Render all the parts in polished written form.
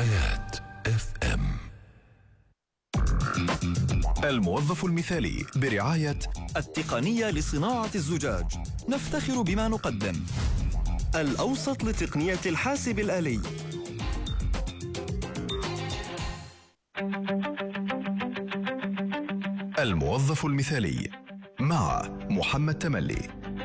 حياة FM. الموظف المثالي برعاية التقنية لصناعة الزجاج. نفتخر بما نقدم. الأوسط لتقنية الحاسب الآلي. الموظف المثالي مع محمد تملي.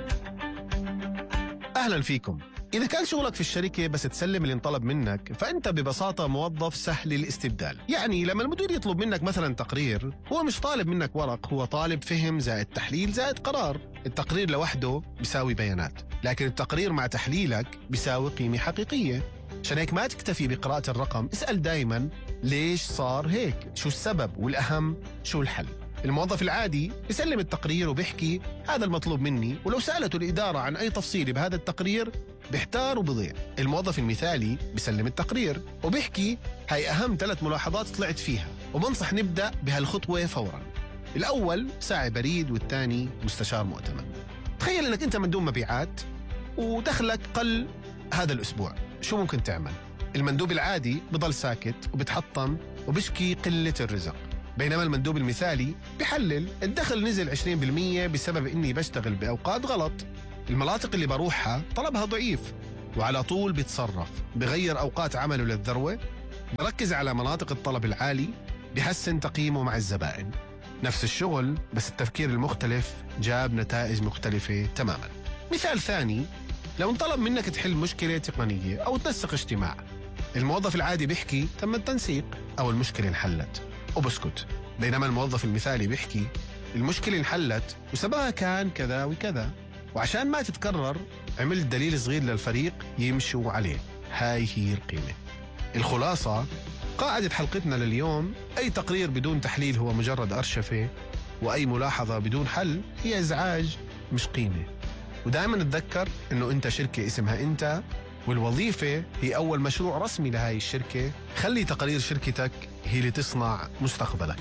أهلا فيكم. إذا كان شغلك في الشركة بس تسلم اللي انطلب منك، فأنت ببساطة موظف سهل الاستبدال. يعني لما المدير يطلب منك مثلا تقرير، هو مش طالب منك ورق، هو طالب فهم زائد تحليل زائد قرار. التقرير لوحده بيساوي بيانات، لكن التقرير مع تحليلك بيساوي قيمة حقيقية. عشان هيك ما تكتفي بقراءة الرقم، اسأل دايما ليش صار هيك، شو السبب، والأهم شو الحل. الموظف العادي يسلم التقرير وبيحكي هذا المطلوب مني، ولو سألته الإدارة عن أي تفصيل بهذا التقرير بيحتار وبضيع. الموظف المثالي بيسلم التقرير وبيحكي هاي أهم 3 ملاحظات طلعت فيها، وبنصح نبدأ بهالخطوة فورا. الأول ساعي بريد، والثاني مستشار مؤتمن. تخيل أنك أنت مندوب مبيعات ودخلك قل هذا الأسبوع، شو ممكن تعمل؟ المندوب العادي بضل ساكت وبتحطم وبشكي قلة الرزق، بينما المندوب المثالي بحلل الدخل نزل 20% بسبب إني بشتغل بأوقات غلط، المناطق اللي بروحها طلبها ضعيف، وعلى طول بيتصرف، بغير أوقات عمله للذروة، بركز على مناطق الطلب العالي، بحسن تقييمه مع الزبائن. نفس الشغل بس التفكير المختلف جاب نتائج مختلفة تماما. مثال ثاني، لو انطلب منك تحل مشكلة تقنية أو تنسق اجتماع، الموظف العادي بيحكي تم التنسيق أو المشكلة انحلت وبسكت، بينما الموظف المثالي بيحكي المشكلة انحلت وسببها كان كذا وكذا، وعشان ما تتكرر عملت دليل صغير للفريق يمشوا عليه. هاي هي القيمة. الخلاصة، قاعدة حلقتنا لليوم، أي تقرير بدون تحليل هو مجرد أرشفة، وأي ملاحظة بدون حل هي إزعاج مش قيمة. ودائما تذكر إنه أنت شركة اسمها أنت، والوظيفة هي أول مشروع رسمي لهاي الشركة. خلي تقارير شركتك هي اللي تصنع مستقبلك.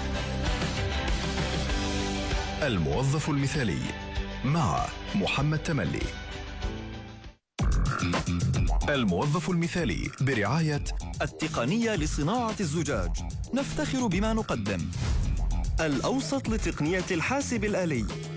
الموظف المثالي مع محمد تملي. الموظف المثالي برعاية التقنية لصناعة الزجاج. نفتخر بما نقدم. الأوسط لتقنية الحاسب الآلي.